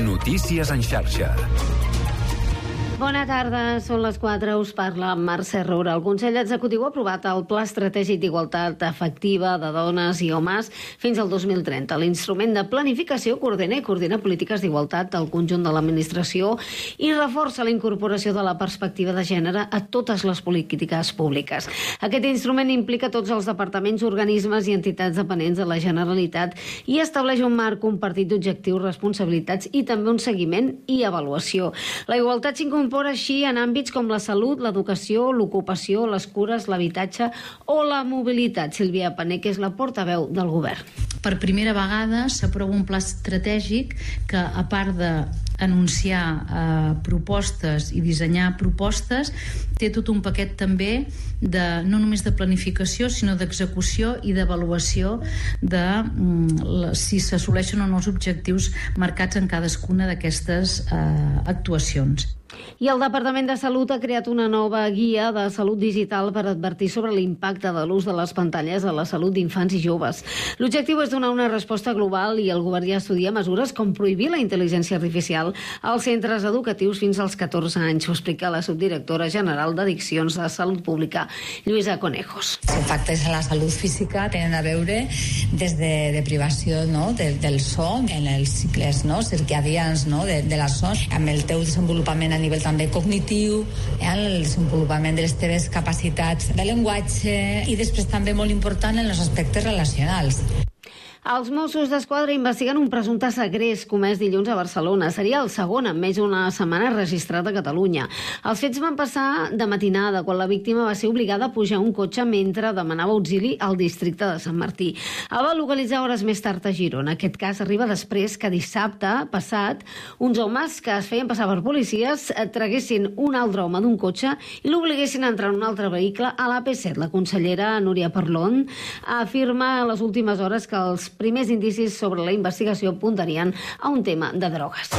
Notícies en xarxa. Bona tarda, són les 4, us parla Mercè Roura. El Consell Executiu ha aprovat el Pla Estratègic d'Igualtat Efectiva de Dones i Homes fins al 2030. L'instrument de planificació coordina polítiques d'igualtat del conjunt de l'administració i reforça la incorporació de la perspectiva de gènere a totes les polítiques públiques. Aquest instrument implica tots els departaments, organismes i entitats dependents de la Generalitat i estableix un marc compartit d'objectius, responsabilitats i també un seguiment i avaluació. La igualtat s'incorpora així en àmbits com la salut, l'educació, l'ocupació, les cures, l'habitatge o la mobilitat. Sílvia Pané, que és la portaveu del govern. Per primera vegada s'aprova un pla estratègic que, a part d'anunciar propostes i dissenyar propostes, té tot un paquet també no només de planificació, sinó d'execució i d'avaluació de si s'assoleixen o no els objectius marcats en cadascuna d'aquestes actuacions. I el Departament de Salut ha creat una nova guia de salut digital per advertir sobre l'impacte de l'ús de les pantalles a la salut d'infants i joves. L'objectiu és donar una resposta global i el govern ja estudia mesures com prohibir la intel·ligència artificial als centres educatius fins als 14 anys. Ho explica la subdirectora general d'Addiccions de Salut Pública, Lluïsa Conejos. Els impactes a la salut física tenen a veure des de privació del son en els cicles circadians de la son, amb el teu desenvolupament a nivell també cognitiu, el desenvolupament de les teves capacitats de llenguatge i després també molt important en els aspectes relacionals. Els Mossos d'Esquadra investiguen un presumpte segrest comès dilluns a Barcelona. Seria el segon en més d'una setmana registrat a Catalunya. Els fets van passar de matinada, quan la víctima va ser obligada a pujar un cotxe mentre demanava auxili al districte de Sant Martí. El va localitzar hores més tard a Girona. Aquest cas arriba després que dissabte passat uns homes que es feien passar per policies traguessin un altre home d'un cotxe i l'obliguessin a entrar en un altre vehicle a l'AP7. La consellera Núria Parlon afirma a les últimes hores que els primers indicis sobre la investigació apuntarien a un tema de drogues.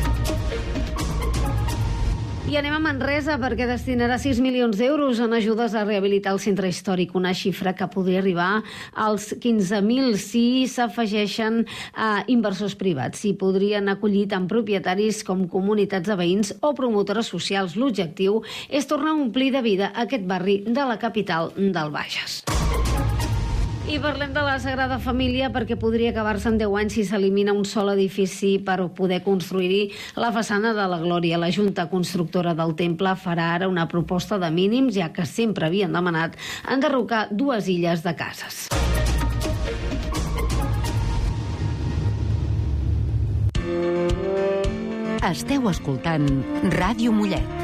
I anem a Manresa perquè destinarà 6 milions d'euros en ajudes a rehabilitar el centre històric, una xifra que podria arribar als 15.000 si s'afegeixen a inversors privats. S'hi podrien acollir tant propietaris com comunitats de veïns o promotores socials. L'objectiu és tornar a omplir de vida aquest barri de la capital del Bages. I parlem de la Sagrada Família perquè podria acabar-se en 10 anys si s'elimina un sol edifici per poder construir-hi la façana de la Glòria. La Junta Constructora del Temple farà ara una proposta de mínims, ja que sempre havien demanat enderrocar 2 illes de cases. Esteu escoltant Ràdio Mollet.